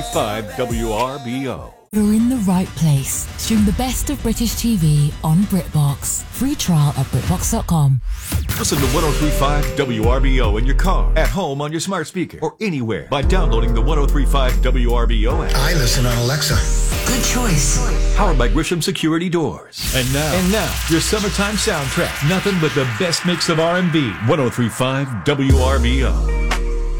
5 WRBO. You're in the right place. Stream the best of British TV on BritBox. Free trial at BritBox.com. Listen to 103.5 WRBO in your car, at home on your smart speaker, or anywhere by downloading the 103.5 WRBO app. I listen on Alexa. Good choice. Powered by Grisham Security Doors. And now, your summertime soundtrack. Nothing but the best mix of R&B. 103.5 WRBO.